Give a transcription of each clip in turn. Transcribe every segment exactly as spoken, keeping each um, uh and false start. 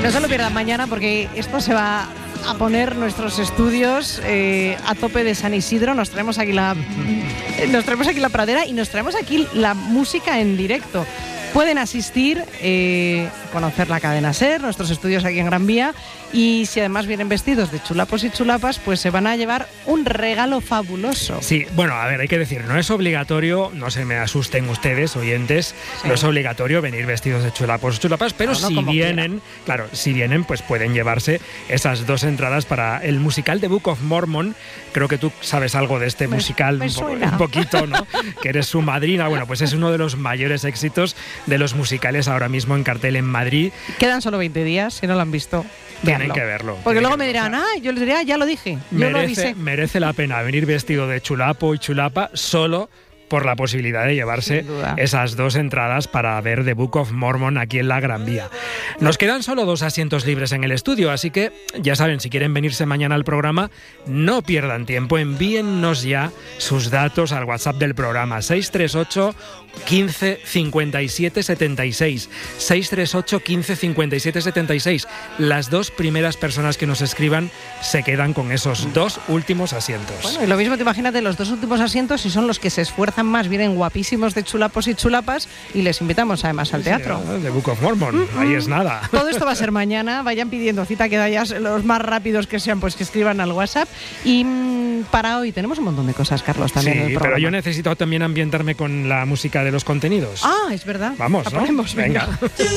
No se lo pierdan mañana porque esto se va a poner nuestros estudios eh, a tope de San Isidro. Nos traemos aquí la nos traemos aquí la pradera y nos traemos aquí la música en directo. Pueden asistir, eh, conocer la cadena SER, nuestros estudios aquí en Gran Vía, y si además vienen vestidos de chulapos y chulapas, pues se van a llevar un regalo fabuloso. Sí, bueno, a ver, hay que decir, no es obligatorio, no se me asusten ustedes, oyentes, sí. No es obligatorio venir vestidos de chulapos o chulapas, pero no, no, si vienen, quiera. claro, si vienen, pues pueden llevarse esas dos entradas para el musical The Book of Mormon. Creo que tú sabes algo de este me, musical, me un, po- un poquito, ¿no? Que eres su madrina. Bueno, pues es uno de los mayores éxitos de los musicales ahora mismo en cartel en Madrid. Quedan solo veinte días, si no lo han visto. Tienen que verlo. Porque luego me verlo, dirán, ah, yo les diré, ah, ya lo dije. Yo merece, lo avisé. merece la pena venir vestido de chulapo y chulapa solo por la posibilidad de llevarse esas dos entradas para ver The Book of Mormon aquí en la Gran Vía. Nos quedan solo dos asientos libres en el estudio, así que ya saben, si quieren venirse mañana al programa, no pierdan tiempo, envíennos ya sus datos al WhatsApp del programa seis tres ocho, quince, cincuenta y siete, setenta y seis. seis tres ocho, quince, cincuenta y siete, setenta y seis. Las dos primeras personas que nos escriban se quedan con esos dos últimos asientos. Bueno, y lo mismo te imagínate, los dos últimos asientos, si son los que se esfuerzan más, vienen guapísimos de chulapos y chulapas, y les invitamos además al teatro. Sí, The Book of Mormon, mm-hmm. Ahí es nada. Todo esto va a ser mañana, vayan pidiendo cita, que ya los más rápidos que sean, pues que escriban al WhatsApp. Y mmm, para hoy tenemos un montón de cosas, Carlos, también. Sí, en el pero yo necesito también ambientarme con la música de los contenidos. Ah, es verdad. Vamos, ¿no? Ponemos, venga.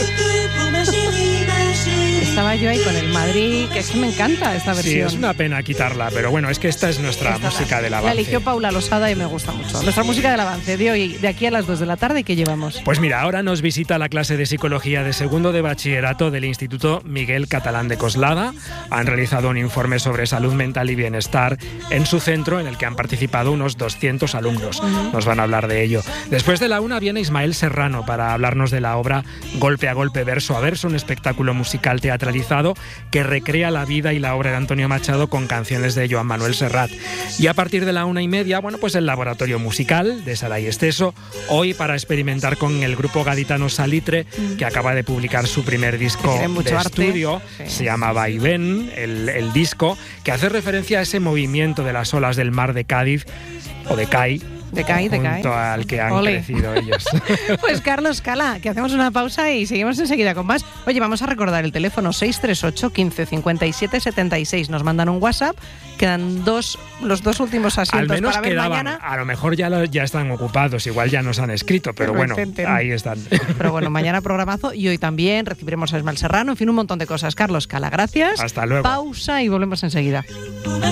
Estaba yo ahí con el Madrid, que es que me encanta esta versión. Sí, es una pena quitarla, pero bueno, es que esta es nuestra esta música la, del avance. La eligió Paula Losada y me gusta mucho. Nuestra música del avance de hoy, de aquí a las dos de la tarde, ¿qué llevamos? Pues mira, ahora nos visita la clase de psicología de segundo de bachillerato del Instituto Miguel Catalán de Coslada. Han realizado un informe sobre salud mental y bienestar en su centro, en el que han participado unos doscientos alumnos. Uh-huh. Nos van a hablar de ello. Después de la una viene Ismael Serrano para hablarnos de la obra Golpe a Golpe, Verso a Verso, un espectáculo musical teatralizado que recrea la vida y la obra de Antonio Machado con canciones de Joan Manuel Serrat. Y a partir de la una y media, bueno, pues el laboratorio musical de Saray Esteso, hoy para experimentar con el grupo gaditano Salitre, mm. que acaba de publicar su primer disco de arte. estudio, sí. Se llama Va y Ven, el, el disco, que hace referencia a ese movimiento de las olas del mar de Cádiz, o de Cai, De cae, de cae. Junto al que han Ole. crecido ellos. Pues Carlos Cala, que hacemos una pausa y seguimos enseguida con más. Oye, vamos a recordar el teléfono seis tres ocho, quince, cincuenta y siete, setenta y seis. Nos mandan un WhatsApp, quedan dos, los dos últimos asientos Al menos para ver quedaban, mañana. A lo mejor ya, lo, ya están ocupados, igual ya nos han escrito, pero, pero bueno, intenten. Ahí están. Pero bueno, mañana programazo y hoy también recibiremos a Ismael Serrano, en fin, un montón de cosas. Carlos Cala, gracias. Hasta luego. Pausa y volvemos enseguida.